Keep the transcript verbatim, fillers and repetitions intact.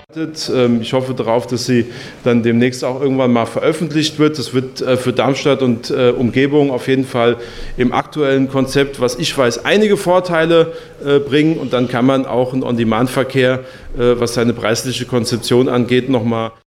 Ich hoffe darauf, dass sie dann demnächst auch irgendwann mal veröffentlicht wird. Das wird für Darmstadt und Umgebung auf jeden Fall im aktuellen Konzept, was ich weiß, einige Vorteile bringen. Und dann kann man auch einen On-Demand-Verkehr, was seine preisliche Konzeption angeht, nochmal